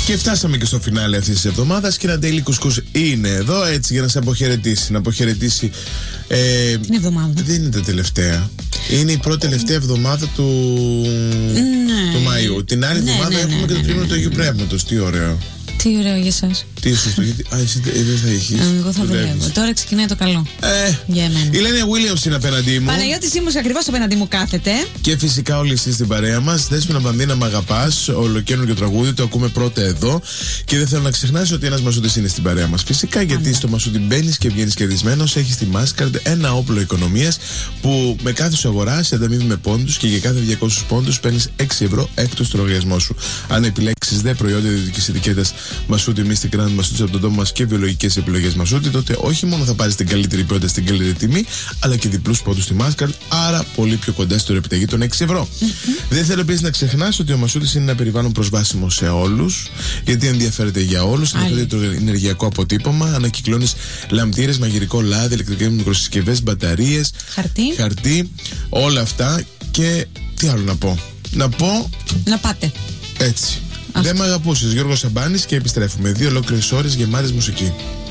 Και φτάσαμε και στο φινάλε αυτής της εβδομάδας και ένα Daily Couscous είναι εδώ έτσι για να σε αποχαιρετήσει. Να αποχαιρετήσει. Την εβδομάδα. Δεν είναι τα τελευταία. Είναι η πρώτη τελευταία εβδομάδα του Μαΐου. Την άλλη εβδομάδα έχουμε και το τρίμηνο του Αγίου Πνεύματος. Τι ωραίο. Τι ωραίο για εσάς. Τι σωστό, γιατί. Εσύ δεν θα έχεις. Εγώ θα δουλεύω. Τώρα ξεκινάει το καλό. Για εμένα. Η Λένια Williams είναι απέναντί μου. Παναγιώτης Ήμους ακριβώς απέναντί μου κάθεται. Και φυσικά όλοι εσείς στην παρέα μας. Δέσποινα Μπανδίνα, μ' αγαπάς. Ολοκαίνουργιο τραγούδι, το ακούμε πρώτα εδώ. Και δεν θέλω να ξεχνάς ότι ένας Μασούτης είναι στην παρέα μας. Φυσικά γιατί στο Μασούτη μπαίνεις και βγαίνεις κερδισμένος. Έχεις τη Mastercard, ένα όπλο οικονομίας που με κάθε σου αγορά σε ανταμείβει με πόντους και για κάθε 200 πόντους παίρνεις 6 ευρώ έκτος στο λογαριασμό σου. Αν επιλέξεις δε προϊόντα ιδιωτικής ετικέτας Μασούτη, Mystic Grand, Μασούτη από τον τόπο μας και βιολογικές επιλογές Μασούτη, τότε όχι μόνο θα πάρεις την καλύτερη ποιότητα στην καλύτερη τιμή, αλλά και διπλούς πόντους στη Mastercard, άρα πολύ πιο κοντά στο επιταγή των 6 ευρώ. Δεν θέλω επίσης να ξεχνάς ότι ο Μασούτης είναι ένα περιβάλλον προσβάσιμο σε όλους, γιατί ενδιαφέρεται για όλους. Είναι το ενεργειακό αποτύπωμα, ανακυκλώνεις λαμπτήρες, μαγειρικό λάδι, ηλεκτρικές μικροσυσκευές, μπαταρίες, χαρτί, όλα αυτά. Και τι άλλο να πω. Να πάτε. Έτσι. Δεν μ' αγαπούσες, Γιώργος Σαμπάνης, και επιστρέφουμε. 2 ολόκληρες ώρες γεμάτες μουσική.